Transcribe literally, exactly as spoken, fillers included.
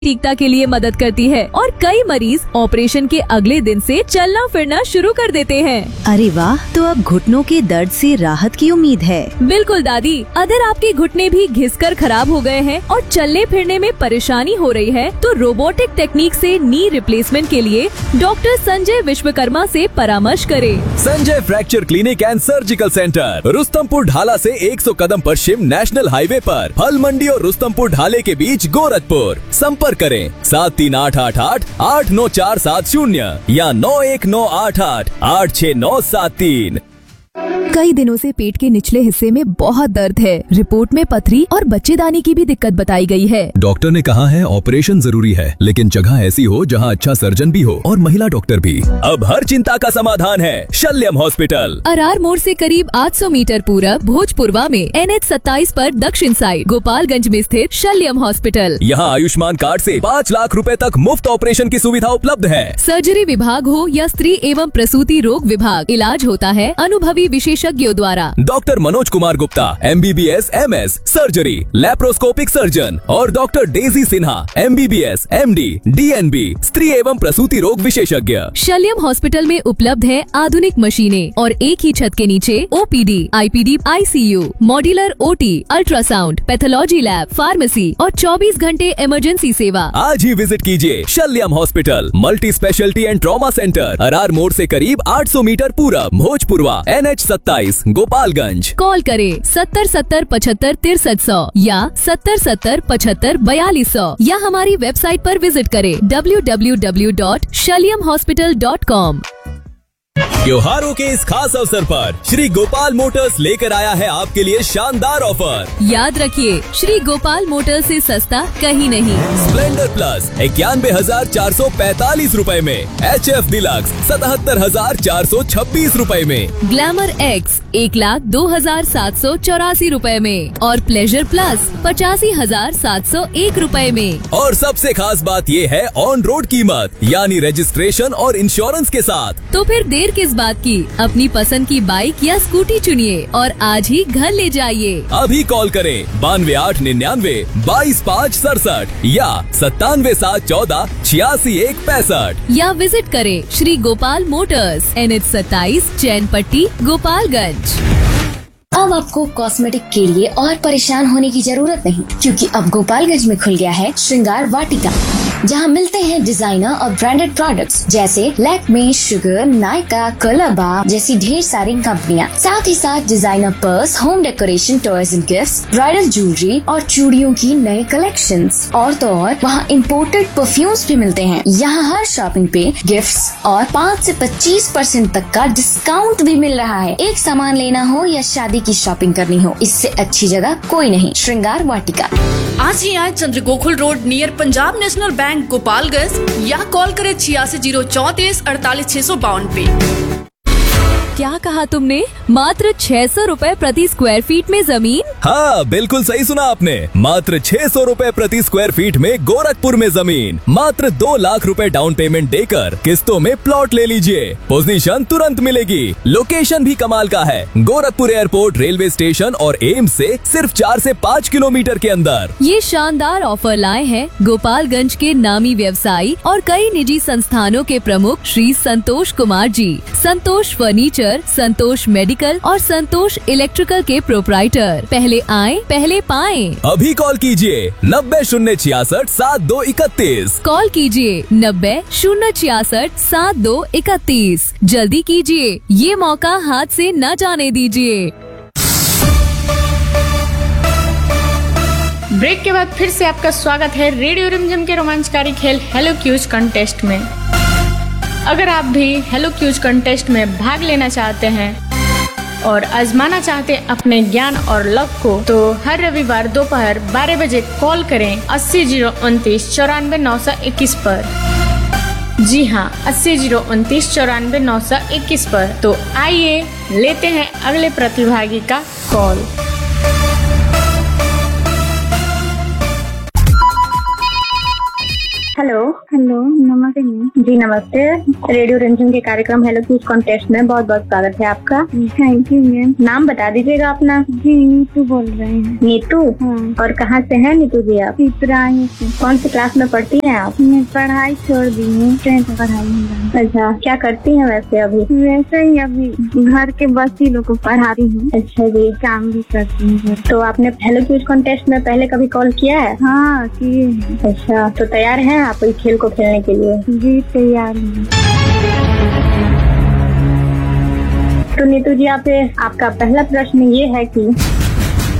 सटीकता के लिए मदद करती है और कई मरीज ऑपरेशन के अगले दिन से चलना फिरना शुरू कर देते हैं। अरे वाह, तो अब घुटनों के दर्द से राहत की उम्मीद है। बिल्कुल दादी, अगर आपके घुटने भी घिसकर खराब हो गए हैं और चलने फिरने में परेशानी हो रही है, तो रोबोटिक टेक्निक से नी रिप्लेसमेंट के लिए डॉक्टर संजय विश्वकर्मा से परामर्श करें। Sanjay fracture clinic and surgical centre, Rustampur ढाला से सौ कदम पश्चिम नेशनल हाईवे पर, फल मंडी और रुस्तमपुर ढाले के बीच, गोरखपुर। संपर्क करें सात तीन आठ आठ आठ आठ नौ चार सात शून्य या नौ एक नौ आठ आठ आठ छह नौ सात तीन। कई दिनों से पेट के निचले हिस्से में बहुत दर्द है। रिपोर्ट में पथरी और बच्चेदानी की भी दिक्कत बताई गई है। डॉक्टर ने कहा है ऑपरेशन जरूरी है, लेकिन जगह ऐसी हो जहां अच्छा सर्जन भी हो और महिला डॉक्टर भी। अब हर चिंता का समाधान है शल्यम हॉस्पिटल। अरार मोड़ से करीब आठ सौ मीटर पूरब भोजपुरवा में एन एच सत्ताईस पर दक्षिण साइड गोपालगंज में स्थित शल्यम हॉस्पिटल। यहाँ आयुष्मान कार्ड से पाँच लाख रुपए तक मुफ्त ऑपरेशन की सुविधा उपलब्ध है। सर्जरी विभाग हो या स्त्री एवं प्रसूति रोग विभाग, इलाज होता है अनुभवी विशेषज्ञों द्वारा। Doctor Manoj Kumar Gupta M B B S M S surgery laparoscopic surgeon और doctor Daisy Sinha M B B S M D D N B स्त्री एवं प्रसूति रोग विशेषज्ञ। शल्यम हॉस्पिटल में उपलब्ध है आधुनिक मशीनें और एक ही छत के नीचे O P D, I P D, I C you, modular O T, ultrasound, pathology lab, pharmacy और चौबीस घंटे इमरजेंसी सेवा। आज ही विजिट कीजिए शल्यम hospital, multi speciality and trauma centre, Arar मोड़ से करीब आठ सौ मीटर पूरब, भोजपुरवा, एन एच सत्ताईस, गोपालगंज। कॉल करें सत्तर सत्तर पचहत्तर तिरसठ सौ या सत्तर सत्तर पचहत्तर बयालीस सौ या हमारी वेबसाइट पर विजिट करें W W W dot शल्यम hospital dot com. त्योहारों के इस खास अवसर पर श्री गोपाल मोटर्स लेकर आया है आपके लिए शानदार ऑफर। याद रखिए, श्री गोपाल मोटर्स से सस्ता कहीं नहीं। स्प्लेंडर प्लस इक्यानवे हजार चार सौ पैतालीस रूपए में, एच एफ डिलक्स सतहत्तर हजार चार सौ छब्बीस रूपए में, ग्लैमर एक्स एक लाख दो हजार सात सौ चौरासी रूपए में और प्लेजर प्लस पचासी हजार सात सौ एक रूपए में। और सबसे खास बात ये है ऑन रोड कीमत, यानी रजिस्ट्रेशन और इंश्योरेंस के साथ। तो फिर देर किस बात की, अपनी पसंद की बाइक या स्कूटी चुनिए और आज ही घर ले जाइए। अभी कॉल करें बानवे आठ निन्यानवे बाईस पाँच सड़सठ या सत्तानवे सात चौदह छियासी एक पैंसठ या विजिट करें Shri Gopal Motors, N H सत्ताईस, चैन पट्टी, गोपालगंज। अब आपको कॉस्मेटिक के लिए और परेशान होने की जरूरत नहीं, क्योंकि अब गोपालगंज में खुल गया है श्रृंगार वाटिका, जहां मिलते हैं डिजाइनर और ब्रांडेड प्रोडक्ट्स जैसे लैक्मे, शुगर, नायका, कोलाबा जैसी ढेर सारी कंपनियां। साथ ही साथ designer purse, home decoration, toys and gifts, bridal jewellery और चूड़ियों की नए कलेक्शंस। और तो और वहाँ इम्पोर्टेड परफ्यूम्स भी मिलते हैं। यहाँ हर शॉपिंग पे गिफ्ट्स और पाँच से पच्चीस परसेंट तक का डिस्काउंट भी मिल रहा है। एक सामान लेना हो या शादी की शॉपिंग करनी हो, इससे अच्छी जगह कोई नहीं। श्रृंगार वाटिका। आज ही आए चंद्र Gokul road near Punjab national bank, Gopalganj, या कॉल करें छियासी जीरो चौतीस अड़तालीस छह सौ बावन पे। क्या कहा तुमने? मात्र छह सौ रूपए प्रति स्क्वायर फीट में जमीन? हाँ, बिल्कुल सही सुना आपने। मात्र छह सौ रूपए प्रति स्क्वायर फीट में गोरखपुर में जमीन। मात्र दो लाख रुपए डाउन पेमेंट देकर किस्तों में प्लॉट ले लीजिए। पोजीशन तुरंत मिलेगी। लोकेशन भी कमाल का है, गोरखपुर एयरपोर्ट, रेलवे स्टेशन और एम्स से सिर्फ चार से पाँच किलोमीटर के अंदर। ये शानदार ऑफर लाए हैं गोपालगंज के नामी व्यवसायी और कई निजी संस्थानों के प्रमुख श्री संतोष कुमार जी। संतोष फर्नीचर, संतोष मेडिकल और संतोष इलेक्ट्रिकल के प्रोप्राइटर। पहले आए पहले पाएं। अभी कॉल कीजिए नब्बे शून्य छियासठ सात दो इकतीस। कॉल कीजिए नब्बे शून्य छियासठ सात दो इकतीस। जल्दी कीजिए, ये मौका हाथ से न जाने दीजिए। ब्रेक के बाद फिर से आपका स्वागत है रेडियो रिमझिम के रोमांचकारी खेल हेलो क्यूज कंटेस्ट में। अगर आप भी हेलो क्यूज कंटेस्ट में भाग लेना चाहते हैं और आजमाना चाहते हैं अपने ज्ञान और लक को, तो हर रविवार दोपहर बारह बजे कॉल करें अस्सी जीरो उनतीस चौरानवे नौ सौ इक्कीस पर। जी हाँ, अस्सी जीरो उनतीस चौरानवे नौ सौ इक्कीस पर। तो आइए लेते हैं अगले प्रतिभागी का कॉल। हेलो हेलो, नमस्ते मैम। जी नमस्ते। रेडियो रिमझिम के कार्यक्रम हेलो क्यूज कॉन्टेस्ट में बहुत बहुत स्वागत है आपका। Thank you ma'am. नाम बता दीजिएगा अपना। जी नीतू बोल रहे हैं। नीतू? हाँ। और कहाँ से हैं नीतू जी आप? पिपराही से। कौन सी क्लास में पढ़ती हैं आप? मैं पढ़ाई छोड़ दी हूँ, टेंथ पढ़ाई हूँ। अच्छा, क्या करती हैं वैसे अभी? वैसे ही अभी घर के बच्ची लोग को पढ़ाती हूँ। अच्छा जी। काम भी करती हूँ। तो आपने हेलो क्यूज कॉन्टेस्ट में पहले कभी कॉल किया है? हाँ किए हैं। अच्छा, तो तैयार हैं आप इस खेल को खेलने के लिए? जी तैयार हूँ। तो नीतू जी, आप आपका पहला प्रश्न ये है कि